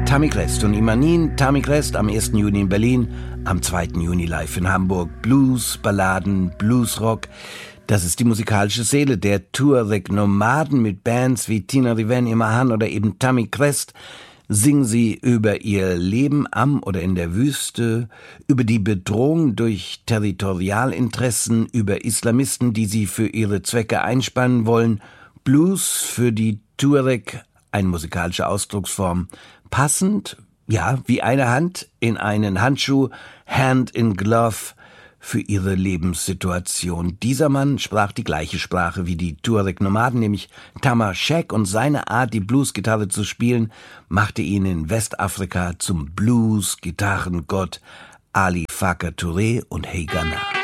Tammy Crest und Imanin. Tammy Crest am 1. Juni in Berlin, am 2. Juni live in Hamburg. Blues, Balladen, Bluesrock. Das ist die musikalische Seele der Tuareg-Nomaden mit Bands wie Tina Riven, Imahan oder eben Tammy Crest. Singen sie über ihr Leben am oder in der Wüste, über die Bedrohung durch Territorialinteressen, über Islamisten, die sie für ihre Zwecke einspannen wollen. Blues für die Tuareg, eine musikalische Ausdrucksform, passend, ja, wie eine Hand in einen Handschuh, Hand in Glove, für ihre Lebenssituation. Dieser Mann sprach die gleiche Sprache wie die Tuareg-Nomaden, nämlich Tamashek, und seine Art, die Bluesgitarre zu spielen, machte ihn in Westafrika zum Blues-Gitarrengott Ali Farka Touré und Hey Ghana.